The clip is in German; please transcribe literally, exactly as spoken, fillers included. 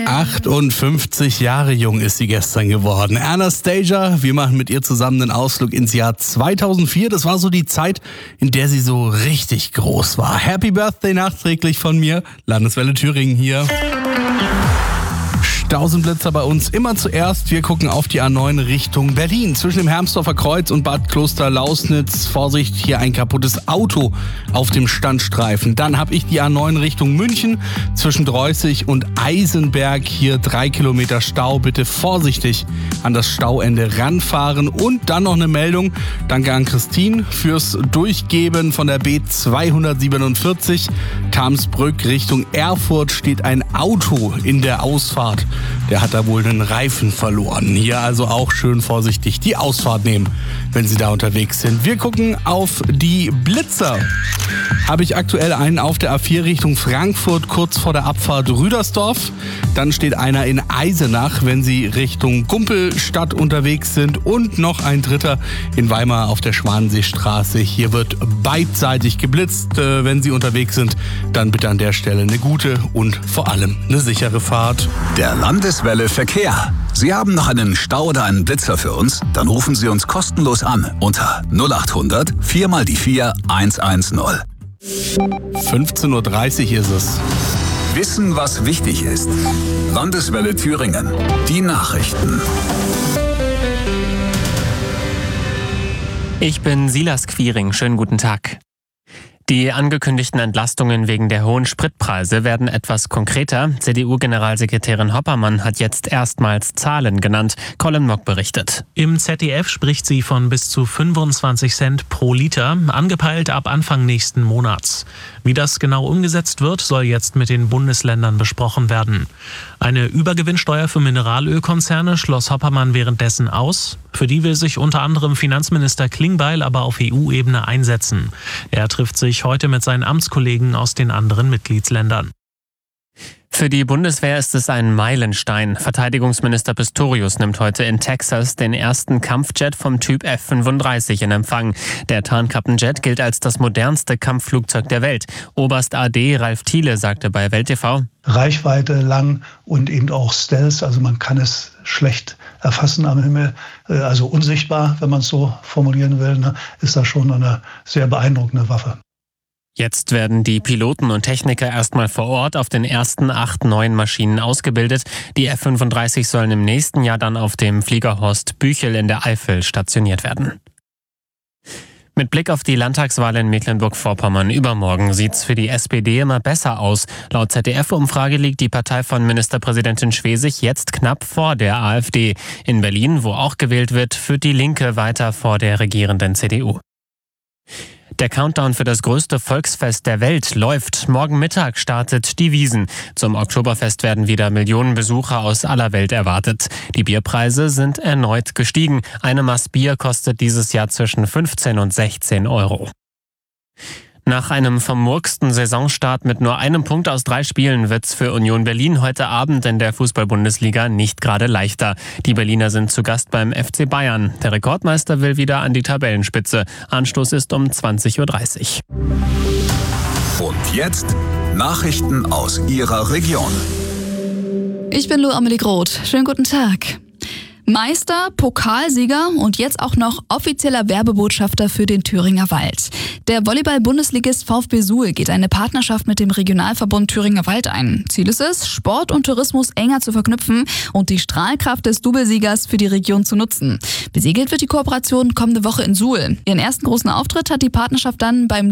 achtundfünfzig Jahre jung ist sie gestern geworden. Anastasia, wir machen mit ihr zusammen einen Ausflug ins Jahr zweitausendvier. Das war so die Zeit, in der sie so richtig groß war. Happy Birthday nachträglich von mir. Landeswelle Thüringen hier. Tausendblitzer bei uns immer zuerst. Wir gucken auf die A neun Richtung Berlin. Zwischen dem Hermsdorfer Kreuz und Bad Kloster-Lausnitz. Vorsicht, hier ein kaputtes Auto auf dem Standstreifen. Dann habe ich die A neun Richtung München. Zwischen Dreußig und Eisenberg. Hier drei Kilometer Stau. Bitte vorsichtig an das Stauende ranfahren. Und dann noch eine Meldung. Danke an Christine fürs Durchgeben von der B zweihundertsiebenundvierzig. Tamsbrück Richtung Erfurt steht ein Auto in der Ausfahrt. Der hat da wohl einen Reifen verloren. Hier also auch schön vorsichtig die Ausfahrt nehmen, wenn Sie da unterwegs sind. Wir gucken auf die Blitzer. Habe ich aktuell einen auf der A vier Richtung Frankfurt, kurz vor der Abfahrt Rüdersdorf. Dann steht einer in Eisenach, wenn Sie Richtung Gumpelstadt unterwegs sind. Und noch ein dritter in Weimar auf der Schwanenseestraße. Hier wird beidseitig geblitzt. Wenn Sie unterwegs sind, dann bitte an der Stelle eine gute und vor allem eine sichere Fahrt. Der Landeswelle Verkehr. Sie haben noch einen Stau oder einen Blitzer für uns? Dann rufen Sie uns kostenlos an unter null acht hundert vier mal die vier eins eins null. fünfzehn Uhr dreißig ist es. Wissen, was wichtig ist. Landeswelle Thüringen. Die Nachrichten. Ich bin Silas Quiring. Schönen guten Tag. Die angekündigten Entlastungen wegen der hohen Spritpreise werden etwas konkreter. C D U-Generalsekretärin Hoppermann hat jetzt erstmals Zahlen genannt. Colin Mock berichtet. Im Z D F spricht sie von bis zu fünfundzwanzig Cent pro Liter, angepeilt ab Anfang nächsten Monats. Wie das genau umgesetzt wird, soll jetzt mit den Bundesländern besprochen werden. Eine Übergewinnsteuer für Mineralölkonzerne schloss Hoppermann währenddessen aus. Für die will sich unter anderem Finanzminister Klingbeil aber auf E U-Ebene einsetzen. Er trifft sich heute mit seinen Amtskollegen aus den anderen Mitgliedsländern. Für die Bundeswehr ist es ein Meilenstein. Verteidigungsminister Pistorius nimmt heute in Texas den ersten Kampfjet vom Typ F fünfunddreißig in Empfang. Der Tarnkappenjet gilt als das modernste Kampfflugzeug der Welt. Oberst A D Ralf Thiele sagte bei Welt T V: Reichweite lang und eben auch Stealth, also man kann es schlecht erfassen am Himmel, also unsichtbar, wenn man es so formulieren will, ne, ist das schon eine sehr beeindruckende Waffe. Jetzt werden die Piloten und Techniker erstmal vor Ort auf den ersten acht neuen Maschinen ausgebildet. Die F fünfunddreißig sollen im nächsten Jahr dann auf dem Flieger Horst Büchel in der Eifel stationiert werden. Mit Blick auf die Landtagswahl in Mecklenburg-Vorpommern übermorgen sieht's für die S P D immer besser aus. Laut Z D F-Umfrage liegt die Partei von Ministerpräsidentin Schwesig jetzt knapp vor der AfD. In Berlin, wo auch gewählt wird, führt die Linke weiter vor der regierenden C D U. Der Countdown für das größte Volksfest der Welt läuft. Morgen Mittag startet die Wiesn. Zum Oktoberfest werden wieder Millionen Besucher aus aller Welt erwartet. Die Bierpreise sind erneut gestiegen. Eine Maß Bier kostet dieses Jahr zwischen fünfzehn und sechzehn Euro. Nach einem vermurksten Saisonstart mit nur einem Punkt aus drei Spielen wird's für Union Berlin heute Abend in der Fußball-Bundesliga nicht gerade leichter. Die Berliner sind zu Gast beim F C Bayern. Der Rekordmeister will wieder an die Tabellenspitze. Anstoß ist um zwanzig Uhr dreißig. Und jetzt Nachrichten aus Ihrer Region. Ich bin Lou Amelie Groth. Schönen guten Tag. Meister, Pokalsieger und jetzt auch noch offizieller Werbebotschafter für den Thüringer Wald. Der Volleyball-Bundesligist VfB Suhl geht eine Partnerschaft mit dem Regionalverbund Thüringer Wald ein. Ziel ist es, Sport und Tourismus enger zu verknüpfen und die Strahlkraft des Doublesiegers für die Region zu nutzen. Besiegelt wird die Kooperation kommende Woche in Suhl. Ihren ersten großen Auftritt hat die Partnerschaft dann beim